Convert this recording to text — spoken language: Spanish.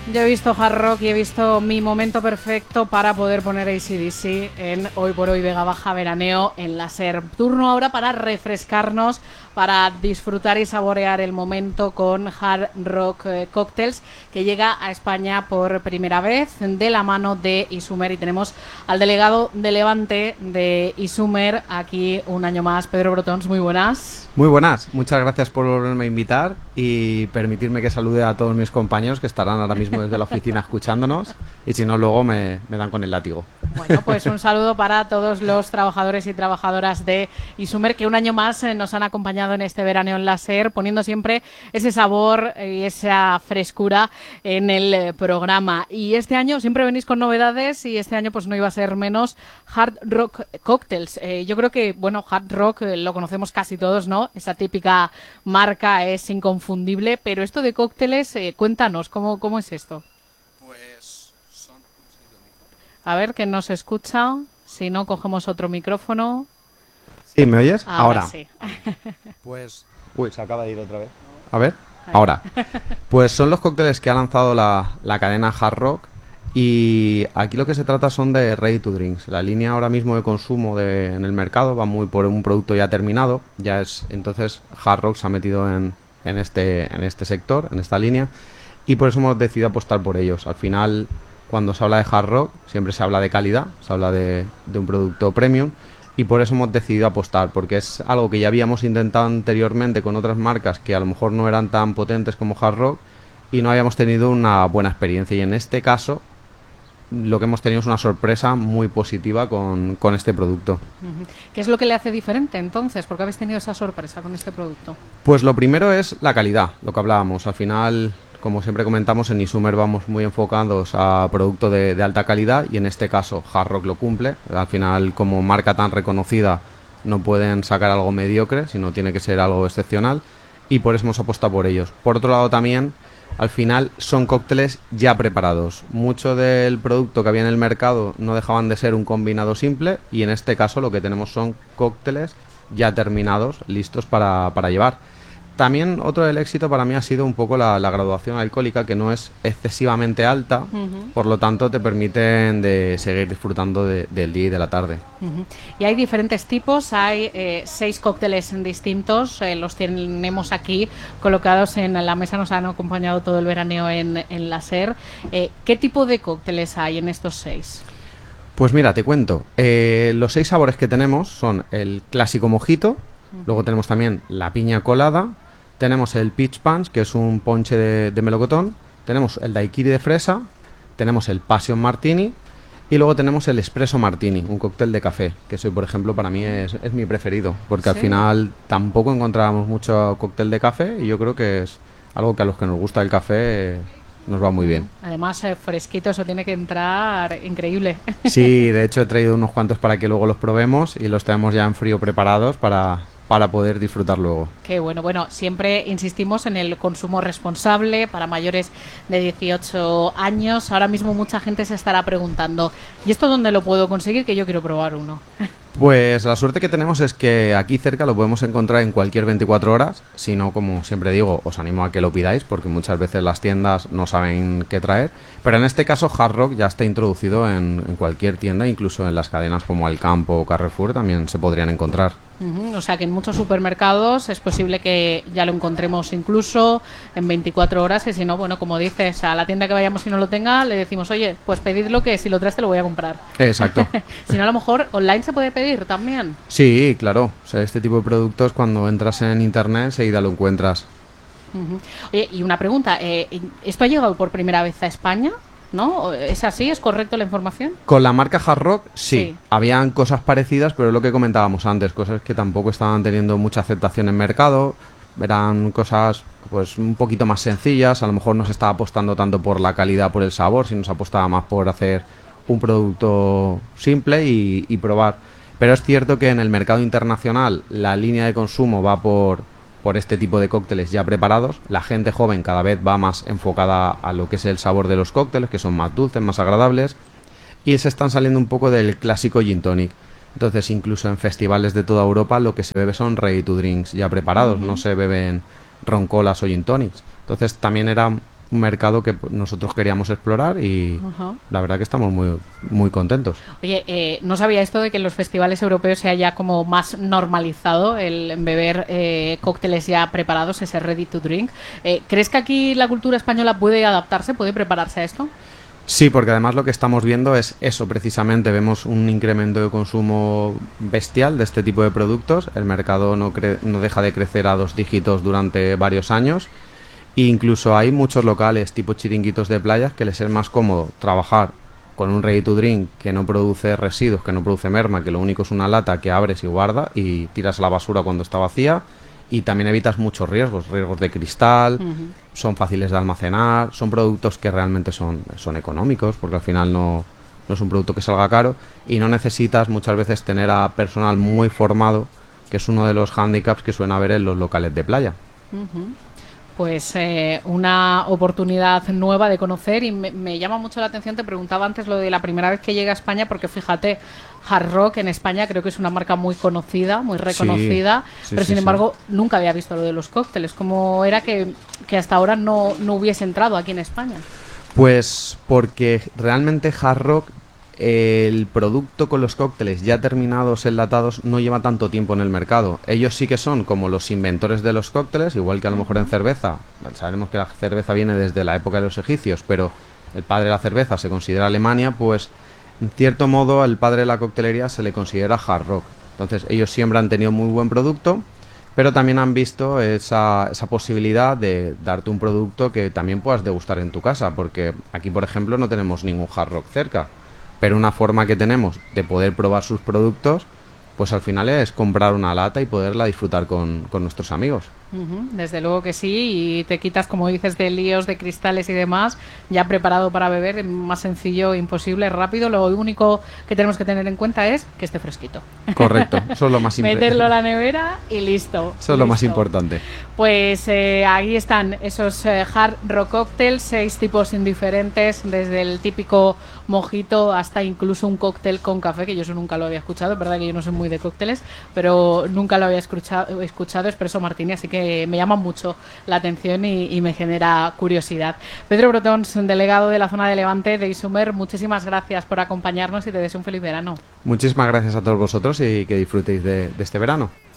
Yo he visto Hard Rock y he visto mi momento perfecto para poder poner AC/DC en Hoy por Hoy Vega Baja Veraneo en la SER. Turno ahora para refrescarnos, para disfrutar y saborear el momento con Hard Rock Cocktails, que llega a España por primera vez de la mano de Isumer. Y tenemos al delegado de Levante de Isumer aquí un año más, Pedro Brotons. Muy buenas. Muy buenas, muchas gracias por volverme a invitar y permitirme que salude a todos mis compañeros que estarán ahora mismo desde la oficina escuchándonos, y si no luego me dan con el látigo. Bueno, pues un saludo para todos los trabajadores y trabajadoras de Isumer que un año más nos han acompañado en este verano en la SER, poniendo siempre ese sabor y esa frescura en el programa. Y este año siempre venís con novedades y este año pues no iba a ser menos. Hard Rock Cocktails. Yo creo que, bueno, Hard Rock lo conocemos casi todos, ¿no? Esa típica marca es inconfundible, pero esto de cócteles, cuéntanos, ¿cómo es esto? Pues son... A ver, que nos escucha. Si no, cogemos otro micrófono. ¿Sí, me oyes? Ahora sí. Pues... Uy, se acaba de ir otra vez. A ver, ahora. Pues son los cócteles que ha lanzado la cadena Hard Rock, y aquí lo que se trata son de ready to drinks. La línea ahora mismo de consumo en el mercado va muy por un producto ya terminado. Entonces Hard Rock se ha metido en este sector, en esta línea, y por eso hemos decidido apostar por ellos. Al final, cuando se habla de Hard Rock, siempre se habla de calidad, se habla de un producto premium, y por eso hemos decidido apostar, porque es algo que ya habíamos intentado anteriormente con otras marcas que a lo mejor no eran tan potentes como Hard Rock y no habíamos tenido una buena experiencia, y en este caso lo que hemos tenido es una sorpresa muy positiva con este producto. ¿Qué es lo que le hace diferente entonces? ¿Por qué habéis tenido esa sorpresa con este producto? Pues lo primero es la calidad, lo que hablábamos. Al final, como siempre comentamos, en Isumer vamos muy enfocados a producto de alta calidad, y en este caso Hard Rock lo cumple. Al final, como marca tan reconocida, no pueden sacar algo mediocre, sino tiene que ser algo excepcional, y por eso hemos apostado por ellos. Por otro lado también, al final son cócteles ya preparados. Mucho del producto que había en el mercado no dejaban de ser un combinado simple, y en este caso lo que tenemos son cócteles ya terminados, listos para llevar. También otro del éxito para mí ha sido un poco la graduación alcohólica, que no es excesivamente alta, por lo tanto te permiten de seguir disfrutando del día y de la tarde. Y hay diferentes tipos, hay 6 cócteles distintos, los tenemos aquí colocados en la mesa, nos han acompañado todo el veraneo en la SER. ¿Qué tipo de cócteles hay en estos 6? Pues mira, te cuento. Los 6 sabores que tenemos son el clásico mojito, luego tenemos también la piña colada, tenemos el peach punch, que es un ponche de melocotón, tenemos el daiquiri de fresa, tenemos el passion martini, y luego tenemos el espresso martini, un cóctel de café, que eso, por ejemplo, para mí es mi preferido, porque al final tampoco encontrábamos mucho cóctel de café, y yo creo que es algo que a los que nos gusta el café nos va muy bien. Además, fresquito, eso tiene que entrar increíble. Sí, de hecho he traído unos cuantos para que luego los probemos, y los tenemos ya en frío preparados para poder disfrutar luego. Qué bueno. Bueno, siempre insistimos en el consumo responsable para mayores de 18 años. Ahora mismo mucha gente se estará preguntando, ¿y esto dónde lo puedo conseguir? Que yo quiero probar uno. Pues la suerte que tenemos es que aquí cerca lo podemos encontrar en cualquier 24 horas. Si no, como siempre digo, os animo a que lo pidáis, porque muchas veces las tiendas no saben qué traer. Pero en este caso Hard Rock ya está introducido en cualquier tienda, incluso en las cadenas como Alcampo o Carrefour también se podrían encontrar. O sea que en muchos supermercados es posible que ya lo encontremos incluso en 24 horas, que si no, bueno, como dices, a la tienda que vayamos y no lo tenga, le decimos, oye, pues pedidlo, que si lo traes te lo voy a comprar. Exacto. Si no, a lo mejor online se puede pedir también. Sí, claro. O sea, este tipo de productos, cuando entras en internet, enseguida lo encuentras. Oye, y una pregunta, ¿esto ha llegado por primera vez a España? ¿No? ¿Es así? ¿Es correcto la información? Con la marca Hard Rock, sí. Sí. Habían cosas parecidas, pero es lo que comentábamos antes, cosas que tampoco estaban teniendo mucha aceptación en mercado. Eran cosas pues un poquito más sencillas, a lo mejor no se estaba apostando tanto por la calidad, por el sabor, sino se apostaba más por hacer un producto simple y probar. Pero es cierto que en el mercado internacional la línea de consumo va por este tipo de cócteles ya preparados. La gente joven cada vez va más enfocada a lo que es el sabor de los cócteles, que son más dulces, más agradables, y se están saliendo un poco del clásico gin tonic. Entonces, incluso en festivales de toda Europa lo que se bebe son ready to drinks ya preparados, no se beben roncolas o gin tonics. Entonces, también era un mercado que nosotros queríamos explorar y la verdad que estamos muy, muy contentos. Oye, no sabía esto de que en los festivales europeos se haya como más normalizado el beber cócteles ya preparados, ese ready to drink. ¿Crees que aquí la cultura española puede adaptarse, puede prepararse a esto? Sí, porque además lo que estamos viendo es eso precisamente, vemos un incremento de consumo bestial de este tipo de productos, el mercado no deja de crecer a 2 dígitos durante varios años e incluso hay muchos locales tipo chiringuitos de playas que les es más cómodo trabajar con un ready to drink que no produce residuos, que no produce merma, que lo único es una lata que abres y guarda y tiras a la basura cuando está vacía. Y también evitas muchos riesgos de cristal, son fáciles de almacenar, son productos que realmente son económicos, porque al final no es un producto que salga caro y no necesitas muchas veces tener a personal muy formado, que es uno de los hándicaps que suelen haber en los locales de playa. Pues una oportunidad nueva de conocer y me llama mucho la atención, te preguntaba antes lo de la primera vez que llegué a España, porque fíjate, Hard Rock en España creo que es una marca muy conocida, muy reconocida, pero sin embargo nunca había visto lo de los cócteles. ¿Cómo era que hasta ahora no hubiese entrado aquí en España? Pues porque realmente Hard Rock, el producto con los cócteles ya terminados, enlatados, no lleva tanto tiempo en el mercado. Ellos sí que son como los inventores de los cócteles, igual que a lo mejor en cerveza. Sabemos que la cerveza viene desde la época de los egipcios, pero el padre de la cerveza se considera Alemania, pues en cierto modo al padre de la coctelería se le considera Hard Rock. Entonces ellos siempre han tenido muy buen producto, pero también han visto esa posibilidad de darte un producto que también puedas degustar en tu casa, porque aquí, por ejemplo, no tenemos ningún Hard Rock cerca. Pero una forma que tenemos de poder probar sus productos, pues al final es comprar una lata y poderla disfrutar con nuestros amigos. Desde luego que sí, y te quitas, como dices, de líos, de cristales y demás, ya preparado para beber, más sencillo, imposible, rápido. Lo único que tenemos que tener en cuenta es que esté fresquito. Correcto, eso es lo más importante. Meterlo a la nevera y listo. Eso es lo más importante. Pues ahí están esos Hard Rock Cocktails, 6 tipos diferentes, desde el típico mojito hasta incluso un cóctel con café, que yo eso nunca lo había escuchado. Es verdad que yo no soy muy de cócteles, pero nunca lo había escuchado espresso martini, así que me llama mucho la atención y me genera curiosidad. Pedro Brotons, delegado de la zona de Levante de Isumer, muchísimas gracias por acompañarnos y te deseo un feliz verano. Muchísimas gracias a todos vosotros y que disfrutéis de este verano.